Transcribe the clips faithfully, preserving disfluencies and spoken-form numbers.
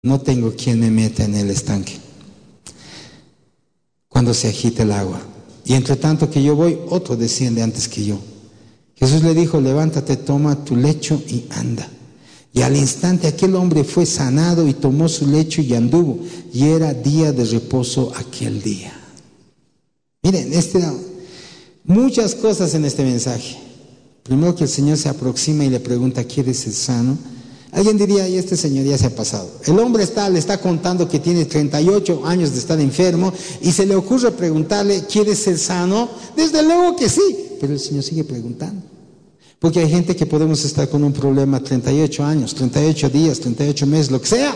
no tengo quien me meta en el estanque cuando se agita el agua. Y entre tanto que yo voy, otro desciende antes que yo. Jesús le dijo, levántate, toma tu lecho y anda. Y al instante aquel hombre fue sanado y tomó su lecho y anduvo. Y era día de reposo aquel día. Miren, este, muchas cosas en este mensaje. Primero, que el Señor se aproxima y le pregunta, ¿quieres ser sano? Alguien diría, y este señor ya se ha pasado. El hombre está, le está contando que tiene treinta y ocho años de estar enfermo y se le ocurre preguntarle, ¿quieres ser sano? Desde luego que sí, pero el Señor sigue preguntando. Porque hay gente que podemos estar con un problema treinta y ocho años, treinta y ocho días, treinta y ocho meses, lo que sea.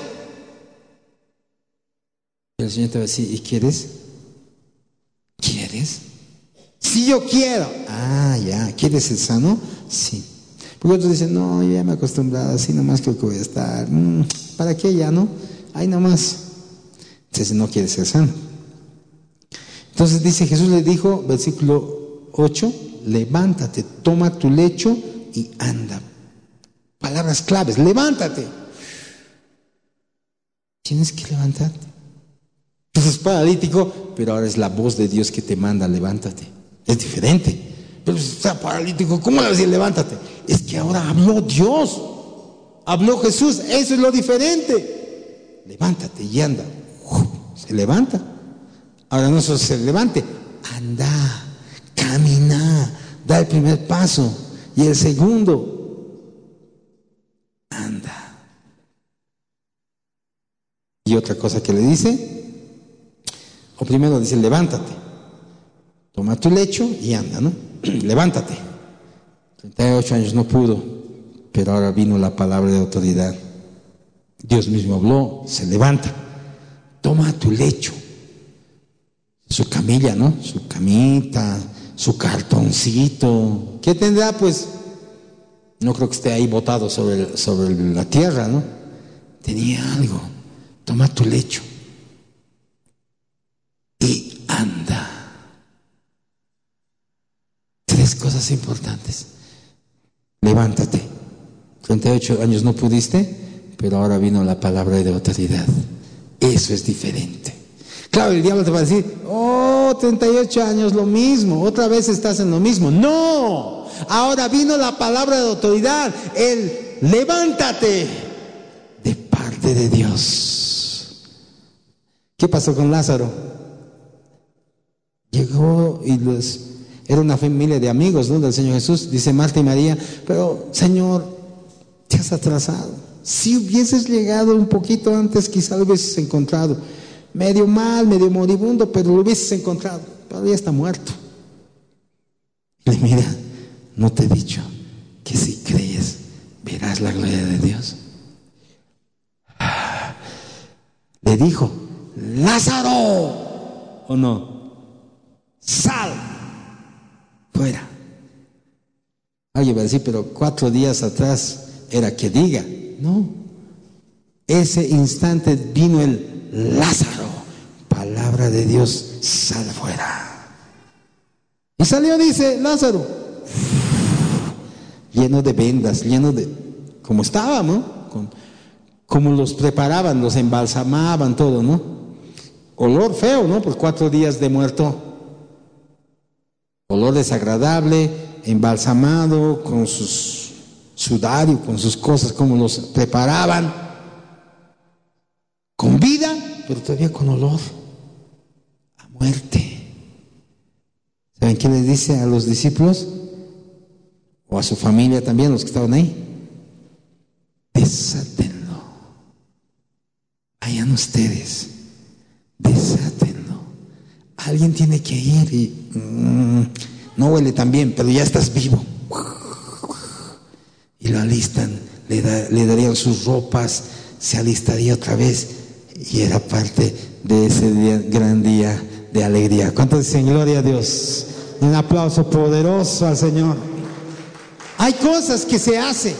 Y el Señor te va a decir, ¿y quieres? ¿Quieres? Sí, yo quiero. Ah, ya, ¿quieres ser sano? Sí. Porque otros dicen, no, yo ya me he acostumbrado, así nomás creo que voy a estar. Mm, ¿Para qué ya, no? Ahí nomás. Entonces no quiere ser sano. Entonces dice, Jesús le dijo, versículo ocho, levántate, toma tu lecho y anda. Palabras claves, levántate. Tienes que levantarte. Entonces es paralítico, pero ahora es la voz de Dios que te manda, levántate. Es diferente. Pero si está paralítico, ¿cómo le vas a decir levántate? Es que ahora habló Dios, habló Jesús, eso es lo diferente. Levántate y anda. Uf, se levanta. Ahora no solo se levante, anda, camina, da el primer paso y el segundo, anda. Y otra cosa que le dice, o primero dice levántate, toma tu lecho y anda, ¿no? Levántate. treinta y ocho años no pudo, pero ahora vino la palabra de autoridad. Dios mismo habló, se levanta, toma tu lecho, su camilla, ¿no? Su camita, su cartoncito. ¿Qué tendrá? Pues no creo que esté ahí botado sobre, sobre la tierra, ¿no? Tenía algo. Toma tu lecho y anda. Tres cosas importantes. Levántate. treinta y ocho años no pudiste, pero ahora vino la palabra de autoridad. Eso es diferente. Claro, el diablo te va a decir, oh, treinta y ocho años lo mismo, otra vez estás en lo mismo. No, ahora vino la palabra de autoridad, el levántate de parte de Dios. ¿Qué pasó con Lázaro? Llegó y los... Era una familia de amigos, ¿no?, del Señor Jesús. Dice Marta y María, pero Señor, te has atrasado. Si hubieses llegado un poquito antes, quizá lo hubieses encontrado. Medio mal, medio moribundo, pero lo hubieses encontrado. Pero ya está muerto. Y le mira, ¿no te he dicho que si crees, verás la gloria de Dios? Le dijo, Lázaro, ¿o no? Sal fuera. Alguien va a decir, pero cuatro días atrás era que diga. No. Ese instante vino el Lázaro. Palabra de Dios, sal fuera. Y salió, dice Lázaro, lleno de vendas, lleno de, como estaba, ¿no? Con, como los preparaban, los embalsamaban, todo, ¿no? Olor feo, ¿no? Por cuatro días de muerto. Olor desagradable, embalsamado, con sus sudario, con sus cosas, como los preparaban. Con vida, pero todavía con olor a muerte. ¿Saben qué les dice a los discípulos? O a su familia también, los que estaban ahí. Desátenlo. Vayan ustedes. Desátenlo. Alguien tiene que ir y mmm, no huele tan bien, pero ya estás vivo. Y lo alistan, le, da, le darían sus ropas, se alistaría otra vez y era parte de ese día, gran día de alegría. ¿Cuántos dicen gloria a Dios? Un aplauso poderoso al Señor. Hay cosas que se hacen.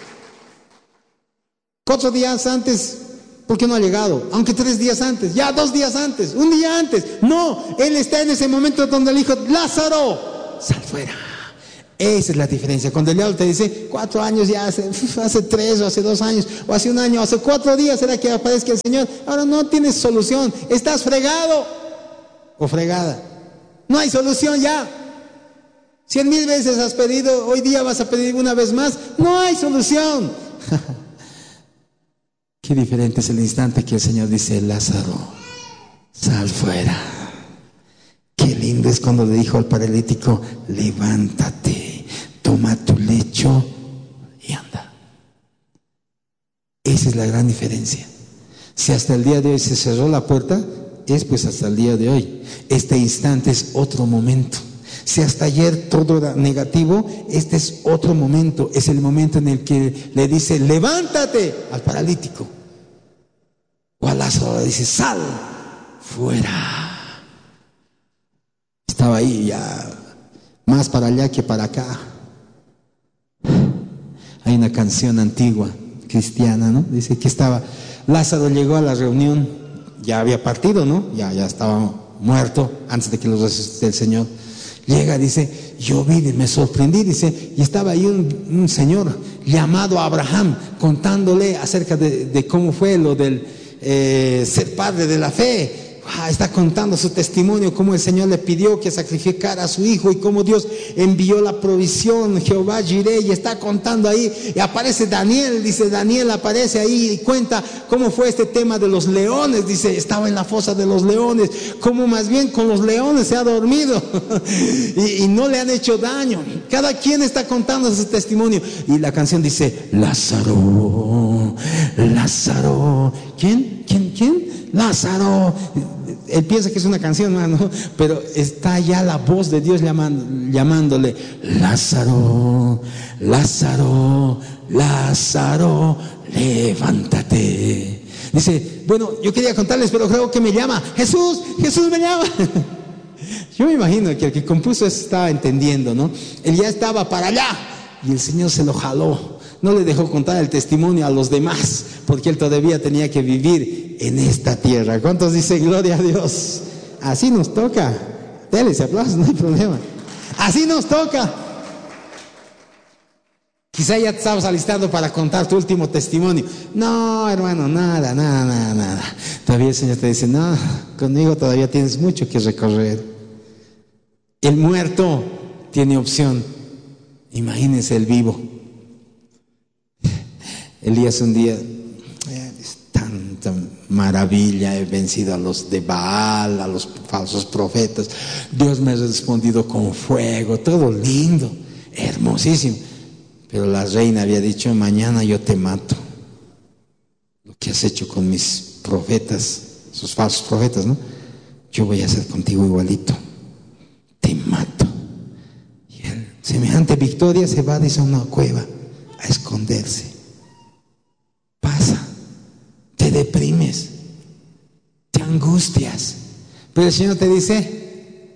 Cuatro días antes, ¿por qué no ha llegado? Aunque tres días antes, ya dos días antes, un día antes. No, Él está en ese momento donde le dijo, Lázaro, sal fuera. Esa es la diferencia. Cuando el diablo te dice, cuatro años ya, hace, hace tres o hace dos años, o hace un año, o hace cuatro días será que aparezca el Señor. Ahora no tienes solución, estás fregado o fregada. No hay solución ya. Cien mil veces has pedido, hoy día vas a pedir una vez más. No hay solución. Qué diferente es el instante que el Señor dice, Lázaro, sal fuera. Qué lindo es cuando le dijo al paralítico, levántate, toma tu lecho y anda. Esa es la gran diferencia. Si hasta el día de hoy se cerró la puerta, es pues hasta el día de hoy. Este instante es otro momento. Si hasta ayer todo era negativo, este es otro momento. Es el momento en el que le dice, levántate al paralítico. O a Lázaro le dice, sal fuera. Estaba ahí ya, más para allá que para acá. Hay una canción antigua, cristiana, ¿no? Dice que estaba, Lázaro llegó a la reunión, ya había partido, ¿no? Ya, ya estaba muerto antes de que lo resucite el Señor. Llega, dice, yo vi y me sorprendí, dice, y estaba ahí un, un señor llamado Abraham, contándole acerca de, de cómo fue lo del eh, ser padre de la fe. Ah, está contando su testimonio, cómo el Señor le pidió que sacrificara a su hijo y cómo Dios envió la provisión, Jehová Jireh, y está contando ahí, y aparece Daniel, dice, Daniel aparece ahí y cuenta cómo fue este tema de los leones, dice, estaba en la fosa de los leones, cómo más bien con los leones se ha dormido y, y no le han hecho daño. Cada quien está contando su testimonio, y la canción dice, Lázaro, Lázaro, ¿quién? ¿quién? ¿quién? Lázaro. Él piensa que es una canción, ¿no? Pero está ya la voz de Dios llamando, llamándole, Lázaro, Lázaro, Lázaro, levántate. Dice, bueno, yo quería contarles, pero creo que me llama Jesús, Jesús me llama. Yo me imagino que el que compuso eso estaba entendiendo, ¿no? Él ya estaba para allá y el Señor se lo jaló. No le dejó contar el testimonio a los demás, porque él todavía tenía que vivir en esta tierra. ¿Cuántos dicen gloria a Dios? Así nos toca. Dale ese aplauso, no hay problema. Así nos toca. Quizá ya te estabas alistando para contar tu último testimonio. No, hermano, nada, nada, nada, nada. Todavía el Señor te dice, no, conmigo todavía tienes mucho que recorrer. El muerto tiene opción. Imagínense el vivo. Elías un día, eh, es tanta maravilla, he vencido a los de Baal, a los falsos profetas, Dios me ha respondido con fuego, todo lindo, hermosísimo. Pero la reina había dicho, mañana yo te mato. Lo que has hecho con mis profetas, esos falsos profetas, ¿no? Yo voy a hacer contigo igualito, te mato. Y él, semejante victoria, se va, dice, a una cueva a esconderse. Pasa, te deprimes, te angustias, pero el Señor te dice,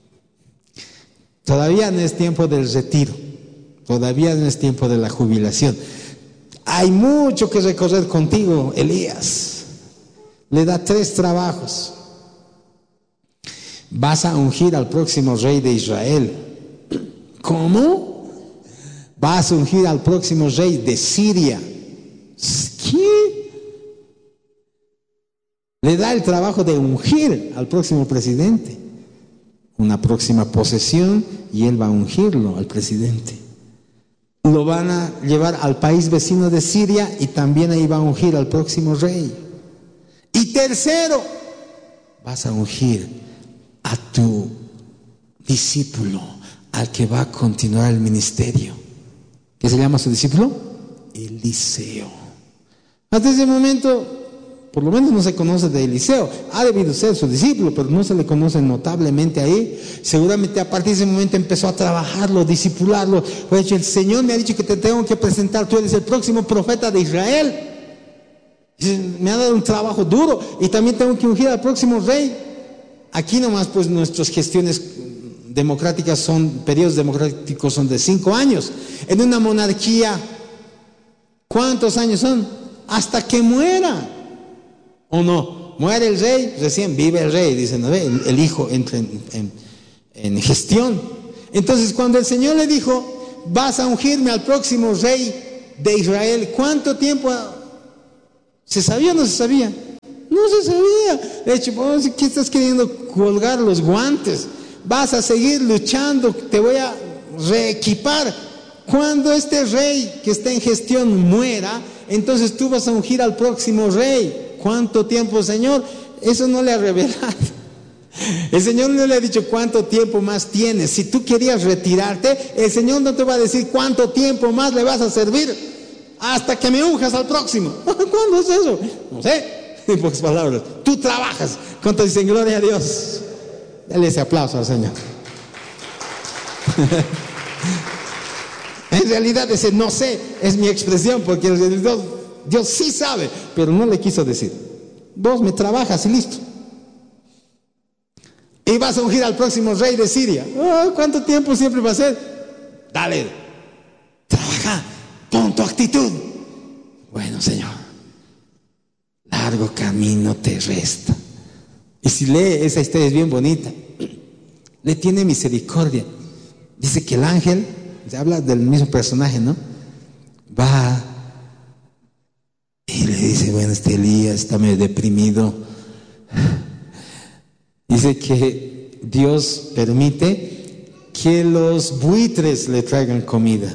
todavía no es tiempo del retiro, todavía no es tiempo de la jubilación, hay mucho que recorrer contigo, Elías. Le da tres trabajos. Vas a ungir al próximo rey de Israel. ¿Cómo? Vas a ungir al próximo rey de Siria. ¿Qué? Le da el trabajo de ungir al próximo presidente, una próxima posesión, y él va a ungirlo al presidente. Lo van a llevar al país vecino de Siria y también ahí va a ungir al próximo rey. Y tercero, vas a ungir a tu discípulo, al que va a continuar el ministerio. ¿Qué se llama su discípulo? Eliseo. Hasta ese momento, por lo menos no se conoce de Eliseo. Ha debido ser su discípulo, pero no se le conoce notablemente ahí. Seguramente a partir de ese momento empezó a trabajarlo, discipularlo. Pues el Señor me ha dicho que te tengo que presentar, tú eres el próximo profeta de Israel. Me ha dado un trabajo duro y también tengo que ungir al próximo rey. Aquí nomás pues nuestras gestiones democráticas son, periodos democráticos son de cinco años. En una monarquía, ¿cuántos años son? Hasta que muera, ¿o no? Muere el rey, recién vive el rey, dicen, ¿no ve? El, el hijo entra en, en, en gestión. Entonces cuando el Señor le dijo, vas a ungirme al próximo rey de Israel, ¿cuánto tiempo? ¿Se sabía o no se sabía? No se sabía. De hecho, ¿qué estás queriendo colgar los guantes? Vas a seguir luchando, te voy a reequipar. Cuando este rey que está en gestión muera, entonces tú vas a ungir al próximo rey. ¿Cuánto tiempo, Señor? Eso no le ha revelado. El Señor no le ha dicho cuánto tiempo más tienes. Si tú querías retirarte, el Señor no te va a decir cuánto tiempo más le vas a servir hasta que me unjas al próximo. ¿Cuándo es eso? No sé. En pocas palabras, tú trabajas. ¿Cuánto dicen gloria a Dios? Dale ese aplauso al Señor. En realidad ese no sé es mi expresión, porque en realidad Dios, Dios sí sabe, pero no le quiso decir. Vos me trabajas y listo. Y vas a ungir al próximo rey de Siria. Oh, ¿cuánto tiempo siempre va a ser? Dale, trabaja, pon tu actitud. Bueno, Señor, largo camino te resta. Y si lee esa historia, es bien bonita. Le tiene misericordia. Dice que el ángel, se habla del mismo personaje, ¿no? Va y le dice, bueno, este Elías está medio deprimido. Dice que Dios permite que los buitres le traigan comida.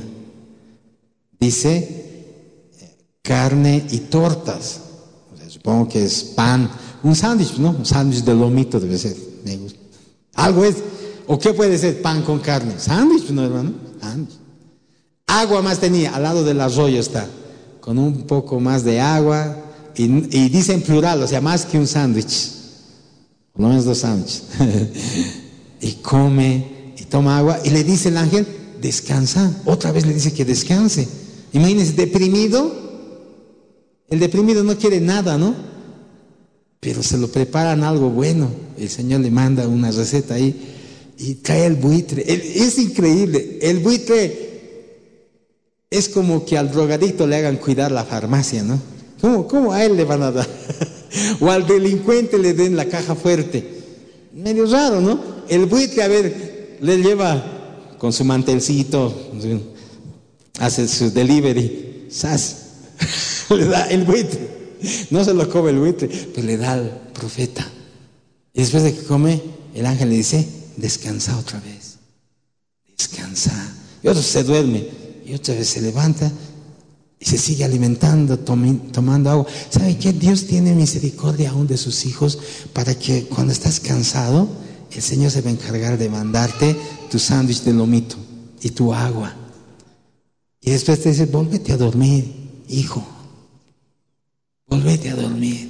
Dice carne y tortas. O sea, supongo que es pan, un sándwich, ¿no? Un sándwich de lomito debe ser. Me gusta. Algo es. ¿O qué puede ser pan con carne? Sándwich, ¿no, hermano? Sándwich. Agua más tenía, al lado del arroyo está, con un poco más de agua, y, y dice en plural, o sea, más que un sándwich, por lo menos dos sándwiches. Y come, y toma agua, y le dice el ángel, descansa. Otra vez le dice que descanse. Imagínense, deprimido, el deprimido no quiere nada, ¿no? Pero se lo preparan algo bueno. El Señor le manda una receta ahí, y trae el buitre. Es increíble, el buitre es como que al drogadicto le hagan cuidar la farmacia, ¿no? ¿Cómo, cómo a él le van a dar? O al delincuente le den la caja fuerte. Medio raro, ¿no? El buitre, a ver, le lleva con su mantelcito, hace su delivery, ¡zas! Le da el buitre. No se lo come el buitre, pero le da al profeta. Y después de que come, el ángel le dice, descansa otra vez. Descansa. Y otro se duerme. Y otra vez se levanta y se sigue alimentando, tom- tomando agua. ¿Sabe qué? Dios tiene misericordia aún de sus hijos, para que cuando estás cansado, el Señor se va a encargar de mandarte tu sándwich de lomito y tu agua. Y después te dice, volvete a dormir, hijo. Volvete a dormir.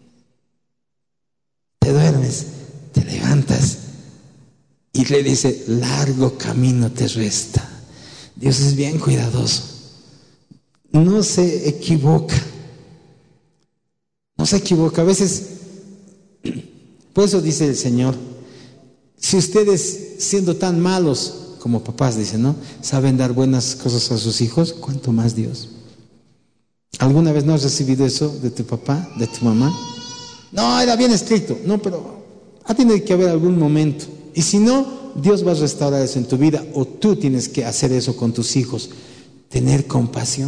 Te duermes, te levantas y le dice, largo camino te resta. Dios es bien cuidadoso. No se equivoca. No se equivoca. A veces, por eso dice el Señor, si ustedes, siendo tan malos como papás, dicen, ¿no?, saben dar buenas cosas a sus hijos, ¿cuánto más Dios? ¿Alguna vez no has recibido eso de tu papá, de tu mamá? No, era bien estricto. No, pero ha tenido que haber algún momento. Y si no, Dios va a restaurar eso en tu vida, o tú tienes que hacer eso con tus hijos, tener compasión.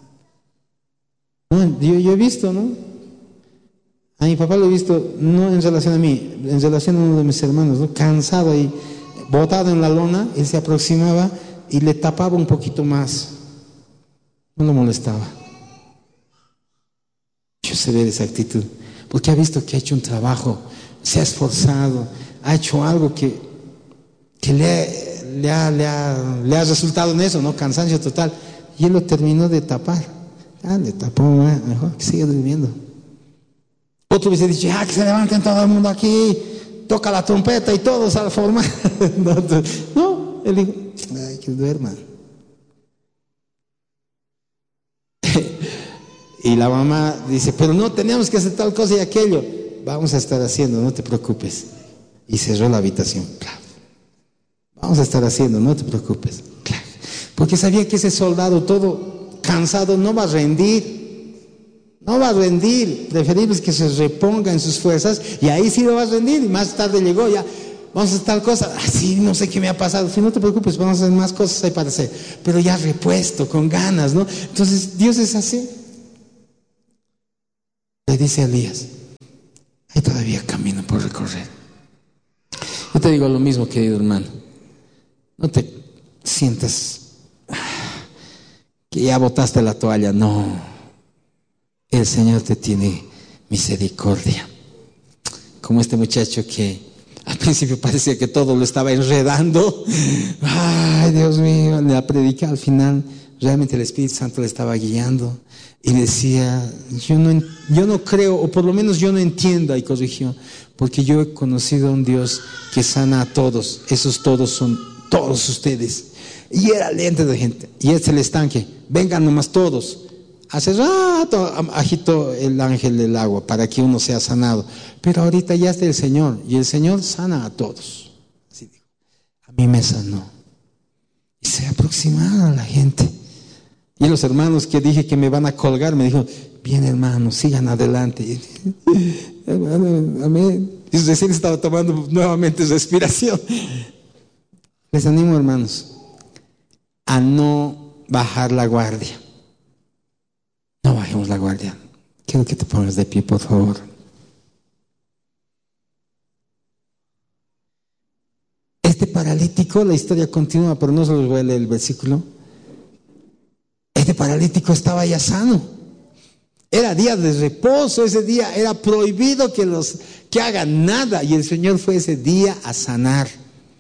No, yo, yo he visto, ¿no? A mi papá lo he visto, no en relación a mí, en relación a uno de mis hermanos, ¿no? Cansado y botado en la lona, él se aproximaba y le tapaba un poquito más. No lo molestaba. Yo sé ver esa actitud, porque ha visto que ha hecho un trabajo, se ha esforzado, ha hecho algo que, que le, le, ha, le, ha, le ha resultado en eso, ¿no? Cansancio total. Y él lo terminó de tapar. Ah, le tapó, ¿eh? Mejor que siga durmiendo. Otro hubiese dicho, ah, que se levanten todo el mundo aquí, toca la trompeta y todos a formar. No, no, él dijo, ay, que duerman. Y la mamá dice, pero no, tenemos que hacer tal cosa y aquello. Vamos a estar haciendo, no te preocupes. Y cerró la habitación. Vamos a estar haciendo, no te preocupes. Porque sabía que ese soldado todo cansado no va a rendir. No va a rendir. Preferible es que se reponga en sus fuerzas, y ahí sí lo va a rendir. Y más tarde llegó ya. vamos a hacer tal cosa. Ah, sí, no sé qué me ha pasado. Si no te preocupes, vamos a hacer más cosas ahí para hacer. Pero ya repuesto, con ganas, ¿no? Entonces, Dios es así. Le dice a Elías, hay todavía camino por recorrer. Yo te digo lo mismo, querido hermano. No te sientas que ya botaste la toalla. No. El Señor te tiene misericordia. Como este muchacho que al principio parecía que todo lo estaba enredando. Ay, Dios mío, la predica al final. Realmente el Espíritu Santo le estaba guiando. Y decía, yo no, yo no creo, o por lo menos yo no entiendo, y corrigió, porque yo he conocido a un Dios que sana a todos. Esos todos son todos ustedes. Y era lente de gente. Y es el estanque. Vengan nomás todos. Hace rato agitó el ángel del agua para que uno sea sanado. Pero ahorita ya está el Señor. Y el Señor sana a todos. Así dijo. A mí me sanó. Y se aproximaron a la gente. Y los hermanos que dije que me van a colgar, me dijo, bien hermanos, sigan adelante. Amén. Y recién estaba tomando nuevamente respiración. Les animo, hermanos, a no bajar la guardia. No bajemos la guardia. Quiero que te pongas de pie, por favor. Este paralítico, la historia continúa, pero no se los voy a leer el versículo. Este paralítico estaba ya sano. Era día de reposo, ese día era prohibido que los que hagan nada, y el Señor fue ese día a sanar.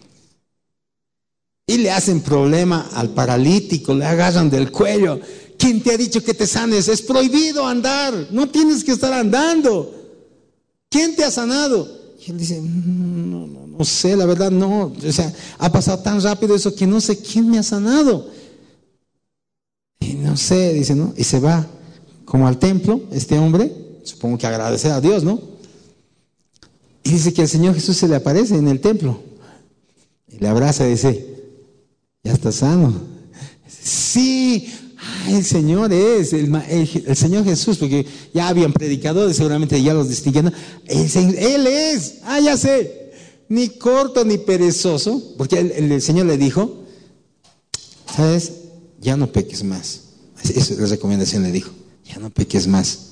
Y le hacen problema al paralítico, le agarran del cuello. ¿Quién te ha dicho que te sanes? Es prohibido andar, no tienes que estar andando. ¿Quién te ha sanado? Y él dice, no, no, no sé, la verdad no. O sea, ha pasado tan rápido eso que no sé quién me ha sanado. Y no sé, dice, ¿no? Y se va como al templo, este hombre, supongo que agradecer a Dios, ¿no? Y dice que el Señor Jesús se le aparece en el templo. Y le abraza y dice, ya está sano. Dice, sí, ay, el Señor es, el, el, el Señor Jesús, porque ya habían predicadores, seguramente ya los distinguían. Él, él es, ah, ya sé, ni corto ni perezoso, porque el, el, el Señor le dijo, ¿sabes? Ya no peques más. Esa es la recomendación, le dijo. Ya no peques más.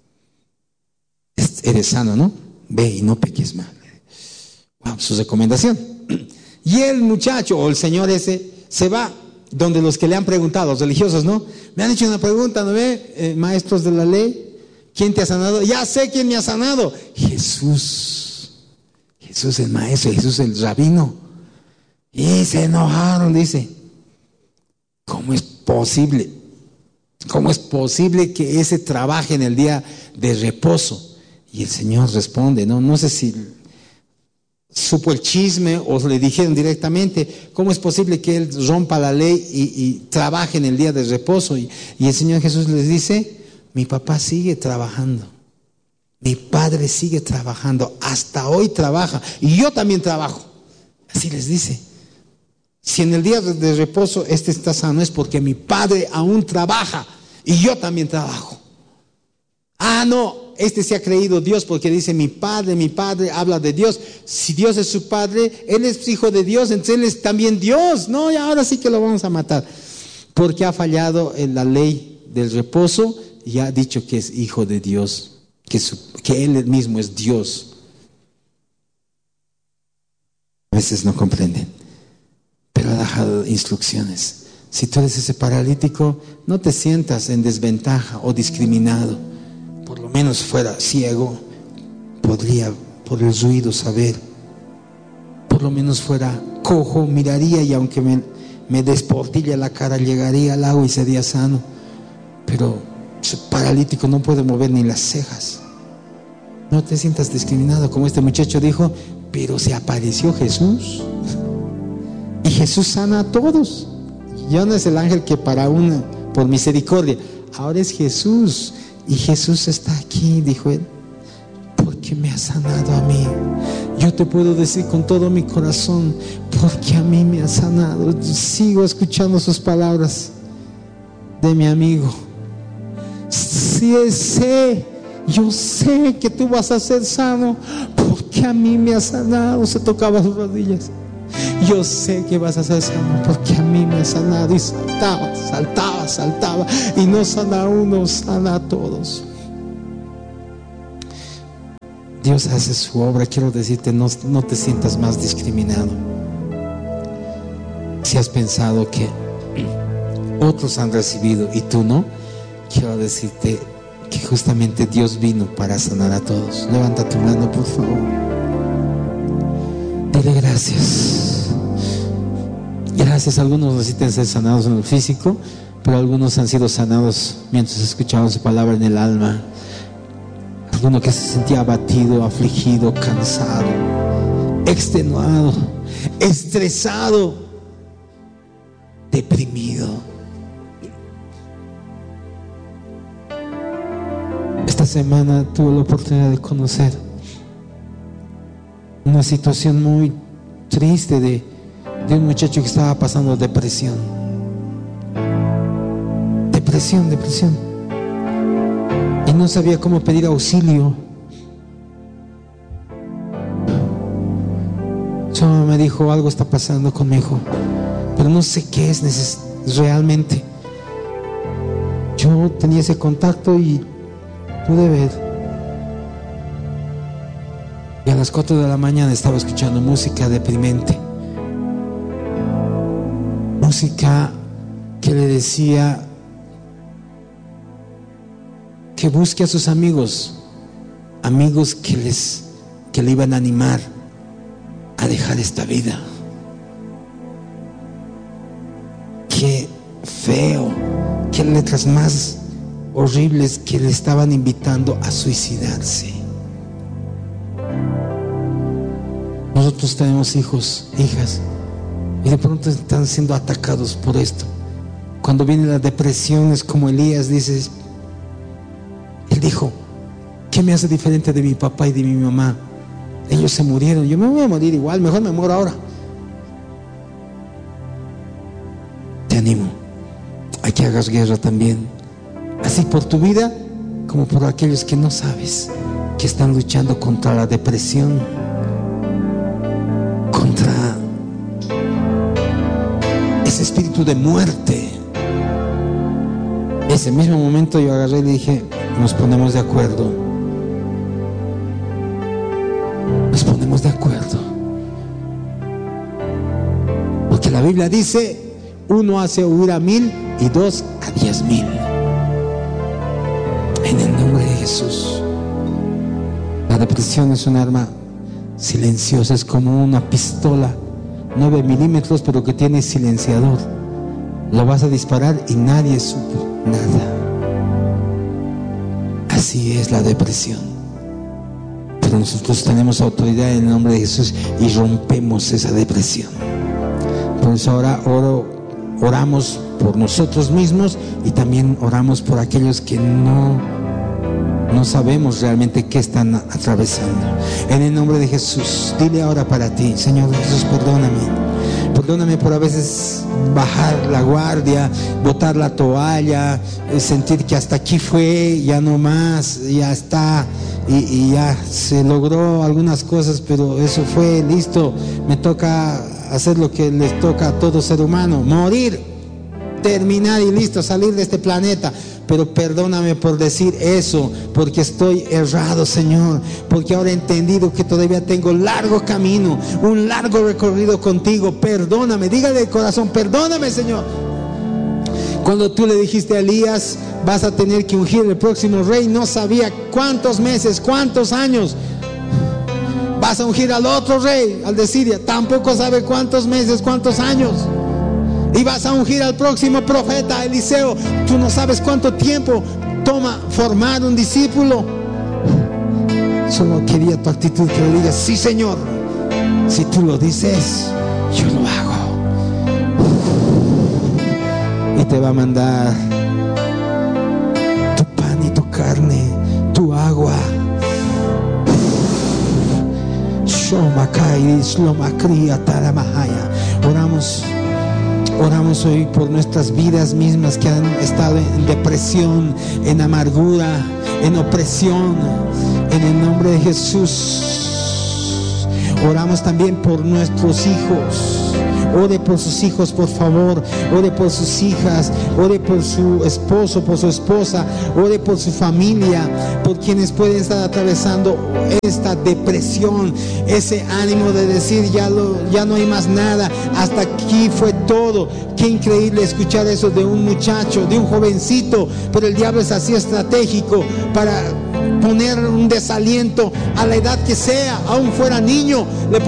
Eres sano, ¿no? Ve y no peques más. Wow, su recomendación. Y el muchacho o el señor ese se va donde los que le han preguntado, los religiosos, ¿no? Me han hecho una pregunta, ¿no ve? Eh, maestros de la ley, ¿quién te ha sanado? Ya sé quién me ha sanado. Jesús. Jesús el maestro, Jesús el rabino. Y se enojaron, dice. ¿Cómo es posible? ¿Cómo es posible que ese trabaje en el día de reposo? Y el Señor responde, no, no sé si supo el chisme o le dijeron directamente, ¿cómo es posible que Él rompa la ley y, y trabaje en el día de reposo? Y, y el Señor Jesús les dice, mi papá sigue trabajando, mi Padre sigue trabajando, hasta hoy trabaja y yo también trabajo. Así les dice. Si en el día de reposo este está sano es porque mi Padre aún trabaja y yo también trabajo. Ah, no, este se ha creído Dios porque dice mi Padre, mi Padre, habla de Dios. Si Dios es su Padre, Él es hijo de Dios, entonces Él es también Dios. No, y ahora sí que lo vamos a matar. Porque ha fallado en la ley del reposo y ha dicho que es hijo de Dios, que, su, que Él mismo es Dios. A veces no comprenden. Pero ha dejado instrucciones. Si tú eres ese paralítico, no te sientas en desventaja o discriminado. Por lo menos fuera ciego, podría por el ruido saber. Por lo menos fuera cojo, miraría y aunque me, me desportille la cara, llegaría al agua y sería sano. Pero ese paralítico no puede mover ni las cejas. No te sientas discriminado, como este muchacho dijo, pero se apareció Jesús. Y Jesús sana a todos. Ya no es el ángel que para uno por misericordia. Ahora es Jesús. Y Jesús está aquí, dijo él, porque me ha sanado a mí. Yo te puedo decir con todo mi corazón, porque a mí me ha sanado. Sigo escuchando sus palabras de mi amigo. Sí, sé, yo sé que tú vas a ser sano, porque a mí me has sanado. Se tocaba sus rodillas. Yo sé que vas a ser sano, porque a mí me has sanado. Y saltaba, saltaba, saltaba. Y no sana a uno, sana a todos. Dios hace su obra. Quiero decirte, no, no te sientas más discriminado. Si has pensado que otros han recibido y tú no, quiero decirte que justamente Dios vino para sanar a todos. Levanta tu mano, por favor. Dile gracias. Gracias. Algunos necesitan ser sanados en el físico, pero algunos han sido sanados mientras escuchaban su palabra en el alma. Alguno que se sentía abatido, afligido, cansado, extenuado, estresado, deprimido. Esta semana tuve la oportunidad de conocer una situación muy triste de, de un muchacho que estaba pasando depresión. Depresión, depresión. Y no sabía cómo pedir auxilio. Solo me dijo, algo está pasando con mi hijo, pero no sé qué es neces- realmente. Yo tenía ese contacto y pude ver. Y a las cuatro de la mañana estaba escuchando música deprimente. Música que le decía que busque a sus amigos, amigos que les que le iban a animar a dejar esta vida. Qué feo, qué letras más horribles que le estaban invitando a suicidarse. Nosotros tenemos hijos, hijas, y de pronto están siendo atacados por esto. Cuando viene la depresión, es como Elías dice, él dijo, ¿qué me hace diferente de mi papá y de mi mamá? Ellos se murieron, yo me voy a morir igual, mejor me muero ahora. Te animo a que hagas guerra también, así por tu vida como por aquellos que no sabes, que están luchando contra la depresión, contra ese espíritu de muerte. Ese mismo momento yo agarré y le dije, nos ponemos de acuerdo. Nos ponemos de acuerdo. Porque la Biblia dice, uno hace huir a mil y dos a diez mil. En el nombre de Jesús. La depresión es un arma silenciosa, es como una pistola nueve milímetros, pero que tiene silenciador. Lo vas a disparar y nadie supo nada. Así es la depresión. Pero nosotros tenemos autoridad en el nombre de Jesús y rompemos esa depresión. Por eso ahora oro, oramos por nosotros mismos y también oramos por aquellos que no, no sabemos realmente qué están atravesando. En el nombre de Jesús, dile ahora para ti, Señor Jesús, perdóname. Perdóname por a veces bajar la guardia, botar la toalla, sentir que hasta aquí fue, ya no más, ya está, y, y ya se logró algunas cosas, pero eso fue, listo, me toca hacer lo que les toca a todo ser humano, morir, terminar y listo, salir de este planeta. Pero perdóname por decir eso, porque estoy errado, Señor, porque ahora he entendido que todavía tengo largo camino, un largo recorrido contigo. Perdóname, dígale de corazón, perdóname, Señor. Cuando tú le dijiste a Elías, vas a tener que ungir el próximo rey, no sabía cuántos meses, cuántos años. Vas a ungir al otro rey, al de Siria, tampoco sabe cuántos meses, cuántos años. Y vas a ungir al próximo profeta, Eliseo. Tú no sabes cuánto tiempo toma formar un discípulo. Solo quería tu actitud, que le digas, sí, Señor, si tú lo dices, yo lo hago. Y te va a mandar tu pan y tu carne, tu agua. Oramos Oramos hoy por nuestras vidas mismas que han estado en depresión, en amargura, en opresión. En el nombre de Jesús. Oramos también por nuestros hijos. Ore por sus hijos, por favor. Ore por sus hijas. Ore por su esposo, por su esposa. Ore por su familia, por quienes pueden estar atravesando esta depresión, ese ánimo de decir ya, lo, ya no hay más nada, hasta aquí fue todo. Qué increíble escuchar eso de un muchacho, de un jovencito, pero el diablo es así estratégico para poner un desaliento a la edad que sea, aún fuera niño, le